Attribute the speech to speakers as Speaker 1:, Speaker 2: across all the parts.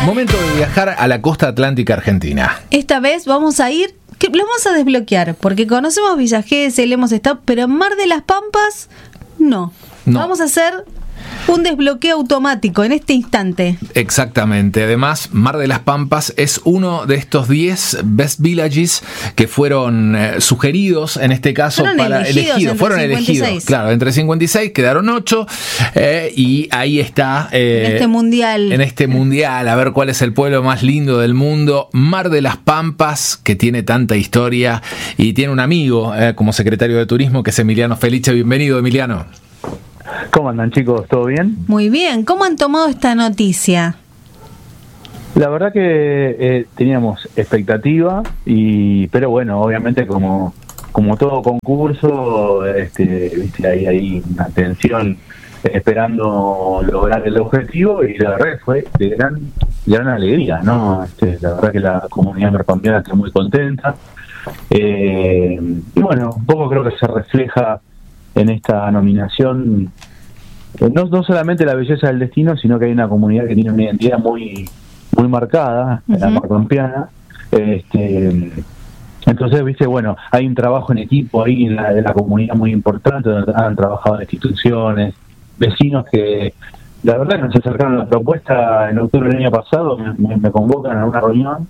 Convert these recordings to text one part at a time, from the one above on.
Speaker 1: Momento de viajar a la costa atlántica argentina.
Speaker 2: Esta vez vamos a ir, que lo vamos a desbloquear, porque conocemos Villa Gesell, hemos estado, pero en Mar de las Pampas, no. Vamos a hacer un desbloqueo automático en este instante.
Speaker 1: Exactamente. Además, Mar de las Pampas es uno de estos 10 Best Villages que fueron sugeridos, en este caso, fueron elegidos. Claro, entre 56 quedaron 8 y ahí está.
Speaker 2: En este mundial.
Speaker 1: A ver cuál es el pueblo más lindo del mundo. Mar de las Pampas, que tiene tanta historia y tiene un amigo como secretario de Turismo, que es Emiliano Felice. Bienvenido, Emiliano.
Speaker 3: ¿Cómo andan, chicos? ¿Todo bien?
Speaker 2: Muy bien. ¿Cómo han tomado esta noticia?
Speaker 3: La verdad que teníamos expectativa, pero bueno, obviamente como todo concurso, viste, hay una tensión esperando lograr el objetivo, y la verdad que fue de gran alegría, ¿no? La verdad que la comunidad merpampeana está muy contenta, y bueno, un poco creo que se refleja en esta nominación no solamente la belleza del destino, sino que hay una comunidad que tiene una identidad muy marcada, la merpampeana. Entonces, viste, bueno, hay un trabajo en equipo ahí en la comunidad muy importante, donde han trabajado instituciones, vecinos que la verdad nos acercaron a la propuesta en octubre del año pasado, me convocan a una reunión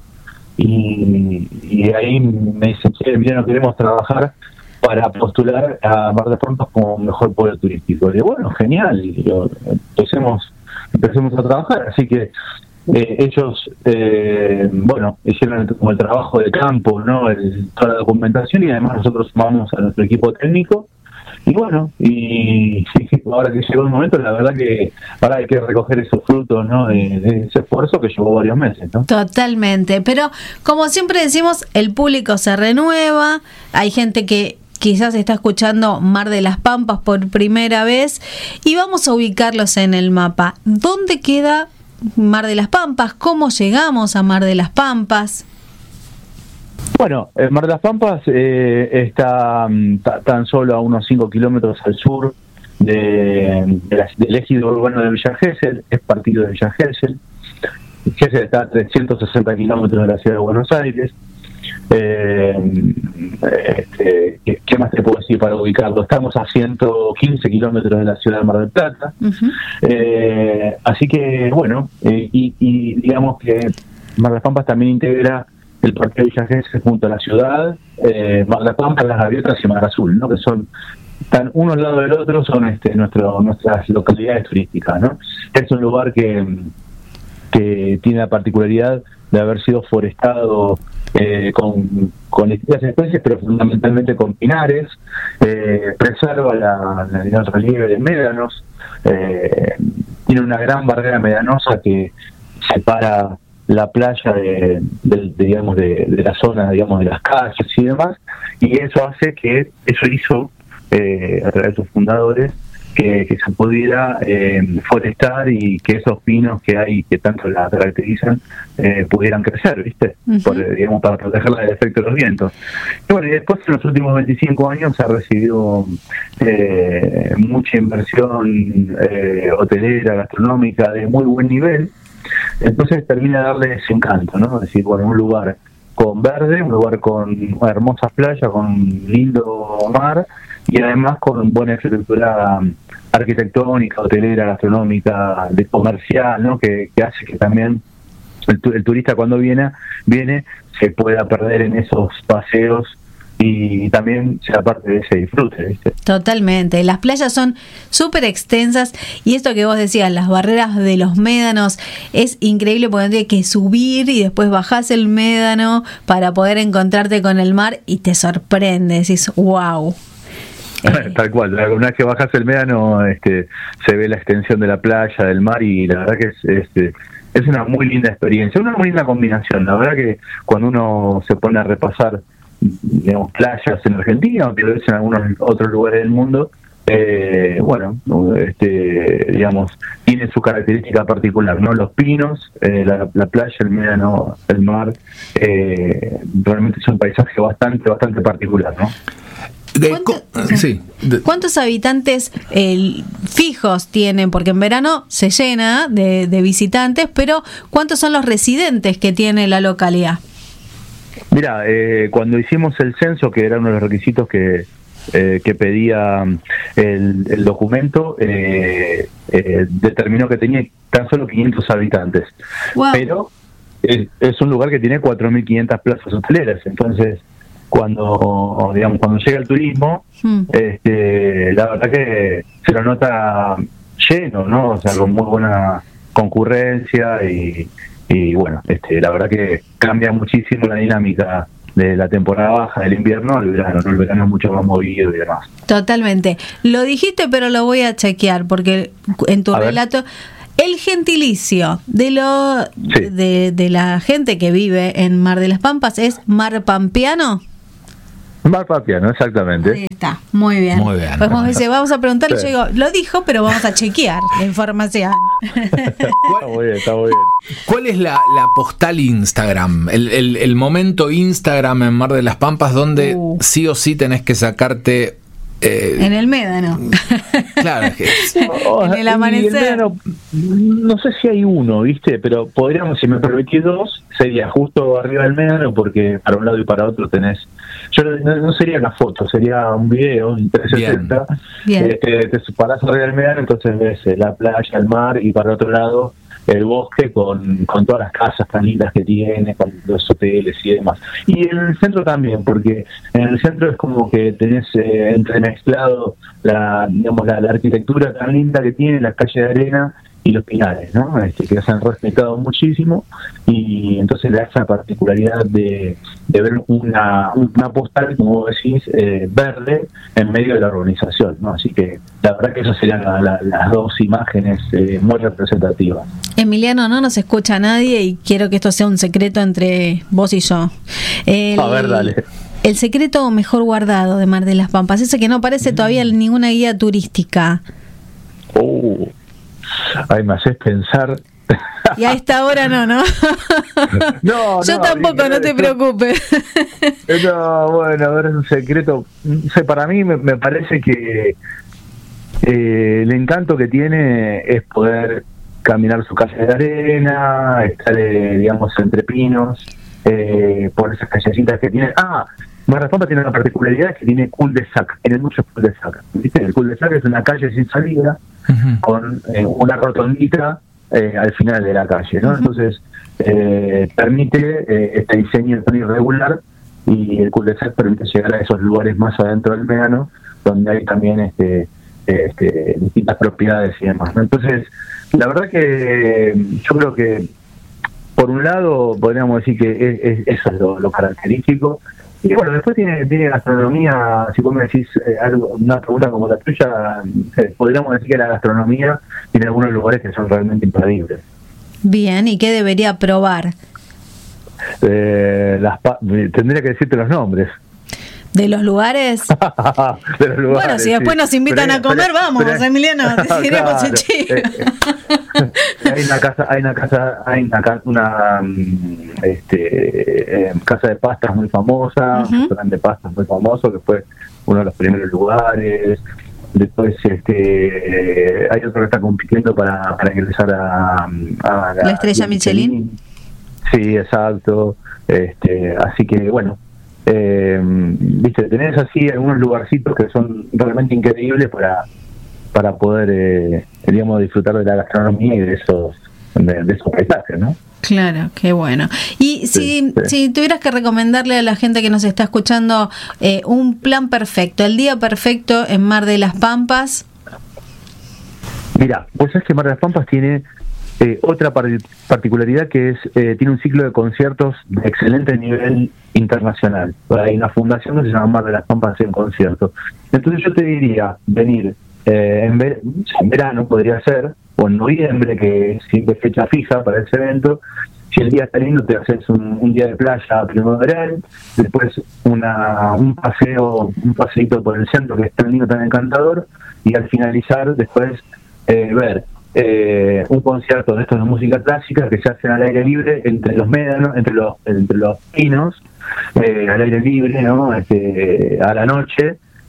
Speaker 3: y ahí me dicen, che, mira, no queremos trabajar para postular a Mar de Pampas como mejor pueblo turístico. Y bueno, genial, empecemos a trabajar. Así que ellos, hicieron como el trabajo de campo, ¿no? Toda la documentación, y además nosotros sumamos a nuestro equipo técnico. Y bueno, y ahora que llegó el momento, la verdad que ahora hay que recoger esos frutos, ¿no? De ese esfuerzo que llevó varios meses, ¿no?
Speaker 2: Totalmente, pero como siempre decimos, el público se renueva, hay gente que quizás está escuchando Mar de las Pampas por primera vez, y vamos a ubicarlos en el mapa. ¿Dónde queda Mar de las Pampas? ¿Cómo llegamos a Mar de las Pampas?
Speaker 3: Bueno, Mar de las Pampas está tan solo a unos 5 kilómetros al sur del ejido urbano de Villa Gesell, es partido de Villa Gesell. Gesell está a 360 kilómetros de la ciudad de Buenos Aires. ¿Qué más te puedo decir para ubicarlo? Estamos a 115 kilómetros de la ciudad de Mar del Plata. Así que, bueno, y digamos que Mar de las Pampas también integra el Parque de Villa Gesell junto a la ciudad, Mar de las Pampas, Las Gaviotas y Mar Azul, ¿no? Que están uno al lado del otro, son nuestras localidades turísticas, ¿no? Es un lugar que tiene la particularidad de haber sido forestado con distintas especies, pero fundamentalmente con pinares, preserva el relieve de médanos, tiene una gran barrera medanosa que separa la playa de la zona, digamos, de las calles y demás, y eso hizo a través de sus fundadores que se pudiera forestar, y que esos pinos que hay, que tanto la caracterizan, pudieran crecer, ¿viste? Para protegerla del efecto de los vientos. Y bueno, y después en los últimos 25 años se ha recibido mucha inversión hotelera, gastronómica, de muy buen nivel. Entonces termina de darle ese encanto, ¿no? Es decir, bueno, un lugar con verde, un lugar con una hermosa playa, con lindo mar, y además con buena infraestructura arquitectónica, hotelera, gastronómica, de comercial, ¿no? Que hace que también el turista, cuando viene se pueda perder en esos paseos y también sea parte de ese disfrute, ¿viste?
Speaker 2: Totalmente, las playas son súper extensas, y esto que vos decías, las barreras de los médanos, es increíble porque tienes que subir y después bajás el médano para poder encontrarte con el mar, y te sorprende, decís, wow.
Speaker 3: Tal cual, una vez que bajas el médano se ve la extensión de la playa, del mar, y la verdad que es una muy linda experiencia, una muy linda combinación. La verdad que cuando uno se pone a repasar, digamos, playas en Argentina, o tal vez en algunos otros lugares del mundo, digamos, tiene su característica particular, ¿no? Los pinos, la playa, el médano, el mar, realmente es un paisaje bastante particular, ¿no?
Speaker 2: ¿Cuántos habitantes fijos tienen? Porque en verano se llena de visitantes, pero ¿cuántos son los residentes que tiene la localidad?
Speaker 3: Mira, cuando hicimos el censo, que era uno de los requisitos que pedía el documento, determinó que tenía tan solo 500 habitantes. Wow. Pero es un lugar que tiene 4.500 plazas hoteleras, entonces cuando llega el turismo, la verdad que se lo nota lleno, ¿no? O sea, con muy buena concurrencia y bueno, la verdad que cambia muchísimo la dinámica de la temporada baja del invierno al verano, ¿no? El verano es mucho más movido y demás.
Speaker 2: Totalmente. Lo dijiste, pero lo voy a chequear, porque en tu relato, el gentilicio de la gente que vive en Mar de las Pampas es marpampiano.
Speaker 3: Marpampiano, exactamente.
Speaker 2: Ahí está, muy bien. Muy bien. Pues vamos a preguntarle, yo digo, lo dijo, pero vamos a chequear la información.
Speaker 3: Está muy bien.
Speaker 1: ¿Cuál es la postal Instagram? El momento Instagram en Mar de las Pampas donde sí o sí tenés que sacarte...
Speaker 2: en el médano.
Speaker 1: Claro, es que
Speaker 2: en el amanecer.
Speaker 3: Médano, no sé si hay uno, ¿viste? Pero podríamos, si me permitís dos, sería justo arriba del médano, porque para un lado y para otro tenés... Yo no sería una foto, sería un video en 360.
Speaker 2: Bien.
Speaker 3: Te parás arriba del médano, entonces ves la playa, el mar, y para otro lado el bosque con todas las casas tan lindas que tiene, con los hoteles y demás. Y en el centro también, porque en el centro es como que tenés entremezclado la arquitectura tan linda que tiene, la calle de arena y los pinares, ¿no? Que se han respetado muchísimo, y entonces le da esa particularidad de ver una postal, como vos decís, verde en medio de la urbanización, ¿no? Así que la verdad que esas serían las dos imágenes muy representativas.
Speaker 2: Emiliano, no nos escucha nadie y quiero que esto sea un secreto entre vos y yo.
Speaker 3: A ver, dale.
Speaker 2: El secreto mejor guardado de Mar de las Pampas, ese que no aparece todavía en ninguna guía turística.
Speaker 3: Ay, me haces pensar.
Speaker 2: Y a esta hora no. Yo tampoco, no te preocupes.
Speaker 3: No, bueno, a ver, es un secreto. No sé, para mí me parece que el encanto que tiene es poder caminar su calle de arena, estar, entre pinos, por esas callecitas que tiene. Mar de las Pampas tiene una particularidad, que tiene cul-de-sac, tiene muchos cul-de-sac. ¿Viste? El cul-de-sac es una calle sin salida, con una rotondita al final de la calle, ¿no? Entonces permite este diseño tan irregular, y el cul-de-sac permite llegar a esos lugares más adentro del médano, donde hay también distintas propiedades y demás, ¿no? Entonces, la verdad que yo creo que por un lado podríamos decir que eso es lo característico. Y bueno, después tiene gastronomía. Si vos me decís una pregunta como la tuya, podríamos decir que la gastronomía tiene algunos lugares que son realmente imperdibles.
Speaker 2: Bien, ¿y qué debería probar?
Speaker 3: Tendría que decirte los nombres.
Speaker 2: ¿De los lugares?
Speaker 3: De los lugares,
Speaker 2: bueno, si después nos invitan a comer, vamos, Emiliano, diremos el chivo.
Speaker 3: Hay una casa de pastas muy famosa, un restaurante de pastas muy famoso, que fue uno de los primeros lugares. Después hay otro que está compitiendo para ingresar a
Speaker 2: la estrella Michelin.
Speaker 3: Sí, exacto. Así que bueno, tenés así algunos lugarcitos que son realmente increíbles para poder disfrutar de la gastronomía y de esos paisajes, ¿no?
Speaker 2: Claro, qué bueno. Y si tuvieras que recomendarle a la gente que nos está escuchando un plan perfecto, el día perfecto en Mar de las Pampas.
Speaker 3: Mira, vos sabés que Mar de las Pampas tiene otra particularidad, que es tiene un ciclo de conciertos de excelente nivel internacional. Hay una fundación que se llama Mar de las Pampas en concierto. Entonces yo te diría venir en verano, podría ser, o en noviembre, que es siempre fecha fija para ese evento. Si el día está lindo, te haces un día de playa primaveral, después un paseíto por el centro, que es tan lindo, tan encantador, y al finalizar después ver un concierto de estos de música clásica que se hacen al aire libre entre los médanos, entre los pinos, al aire libre, ¿no? A la noche,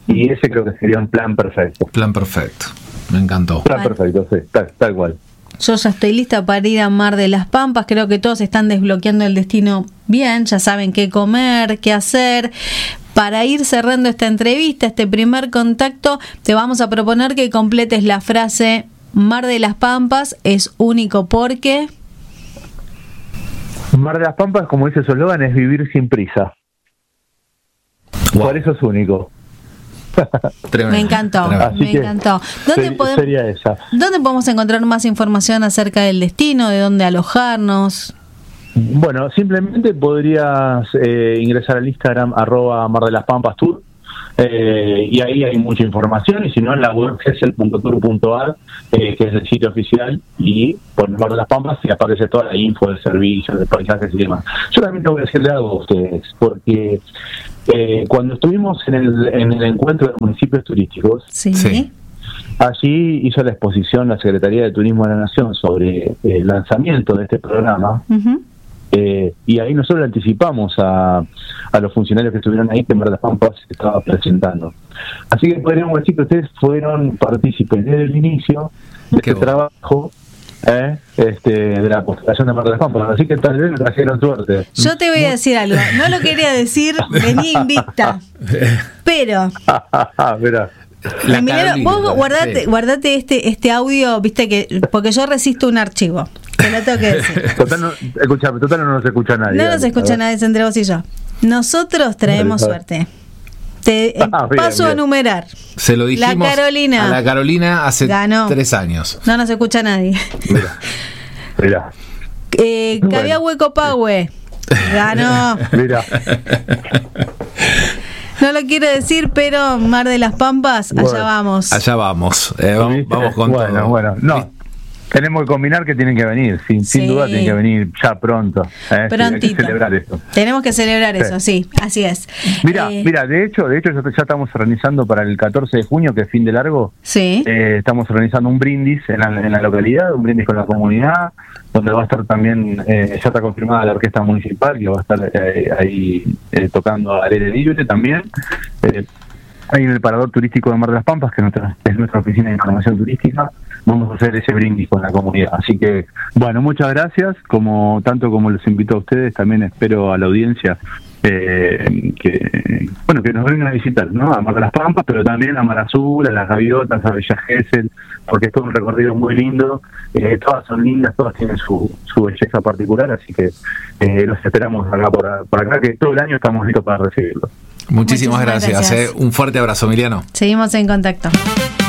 Speaker 3: y ese creo que sería un plan perfecto.
Speaker 1: Plan perfecto, me encantó.
Speaker 3: Plan perfecto, sí, tal cual.
Speaker 2: Yo ya estoy lista para ir a Mar de las Pampas. Creo que todos están desbloqueando el destino bien, ya saben qué comer, qué hacer. Para ir cerrando esta entrevista, este primer contacto, te vamos a proponer que completes la frase: Mar de las Pampas es único porque...
Speaker 3: Mar de las Pampas, como dice su eslogan, es vivir sin prisa. Wow. Por eso es único.
Speaker 2: Me encantó, me encantó.
Speaker 3: Sería esa.
Speaker 2: ¿Dónde podemos encontrar más información acerca del destino, de dónde alojarnos?
Speaker 3: Bueno, simplemente podrías ingresar al Instagram @MarDeLasPampasTour, y ahí hay mucha información, y si no en la web gesell.tour.ar, que es el sitio oficial, y por Mar de las Pampas y aparece toda la info de servicios, de paisajes y demás. Yo también tengo que decirle algo a ustedes, porque cuando estuvimos en el encuentro de municipios turísticos,
Speaker 2: sí.
Speaker 3: Allí hizo la exposición la Secretaría de Turismo de la Nación sobre el lanzamiento de este programa.
Speaker 2: Uh-huh.
Speaker 3: Y ahí nosotros le anticipamos a los funcionarios que estuvieron ahí que Mar de las Pampas se estaba presentando. Así que podríamos decir que ustedes fueron partícipes desde el inicio de este trabajo, de la postulación de Mar de las Pampas. Así que tal vez me trajeron suerte.
Speaker 2: Yo te voy a decir algo, no lo quería decir, vení invicta, pero...
Speaker 3: Mirá.
Speaker 2: Emiliano, vos guardate este audio, viste que porque yo resisto un archivo, te lo tengo que decir.
Speaker 3: Total no nos escucha nadie.
Speaker 2: No nos escucha nadie entre vos y yo. Nosotros traemos suerte. Te paso a enumerar.
Speaker 1: Se lo dijimos a la Carolina hace 3 años.
Speaker 2: No nos escucha nadie.
Speaker 3: Mirá.
Speaker 2: Cabía Hueco Pahue. Ganó.
Speaker 3: Mirá.
Speaker 2: No lo quiero decir, pero Mar de las Pampas, allá vamos.
Speaker 1: Allá vamos. Vamos con todo.
Speaker 3: Bueno, no. Tenemos que combinar que tienen que venir, sin duda tienen que venir ya pronto.
Speaker 2: Prontito.
Speaker 3: Hay que celebrar esto.
Speaker 2: Tenemos que celebrar eso, sí, así es.
Speaker 3: Mira, de hecho ya estamos organizando para el 14 de junio, que es fin de largo.
Speaker 2: Sí.
Speaker 3: Estamos organizando un brindis en la localidad, un brindis con la comunidad, donde va a estar también, ya está confirmada la orquesta municipal, que va a estar ahí tocando al aire libre también. Ahí en el Parador Turístico de Mar de las Pampas, que es nuestra oficina de información turística, vamos a hacer ese brindis con la comunidad. Así que, bueno, muchas gracias. Tanto como los invito a ustedes, también espero a la audiencia que nos vengan a visitar, ¿no? A Mar de las Pampas, pero también a Mar Azul, a Las Gaviotas, a Villa Gesell, porque es todo un recorrido muy lindo. Todas son lindas, todas tienen su belleza particular, así que los esperamos acá por acá, que todo el año estamos listos para recibirlos.
Speaker 1: Muchísimas gracias. Un fuerte abrazo, Emiliano.
Speaker 2: Seguimos en contacto.